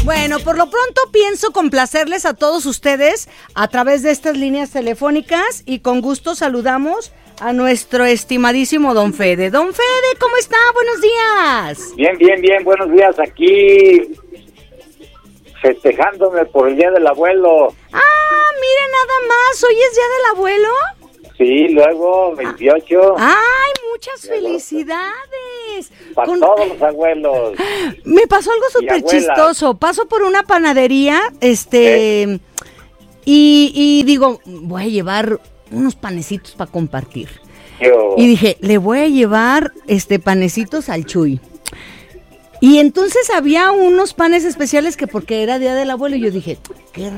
Bueno, por lo pronto pienso complacerles a todos ustedes a través de estas líneas telefónicas y con gusto saludamos a nuestro estimadísimo Don Fede. Don Fede, ¿cómo está? Buenos días. Bien, buenos días. Aquí festejándome por el Día del Abuelo. Ah, mire nada más, ¿hoy es Día del Abuelo? Sí, luego 28. ¡Ay, muchas felicidades! Para todos los abuelos. Me pasó algo súper chistoso. Paso por una panadería, y digo, voy a llevar unos panecitos para compartir. Y dije, le voy a llevar panecitos al Chuy. Y entonces había unos panes especiales que porque era Día del Abuelo, y yo dije, qué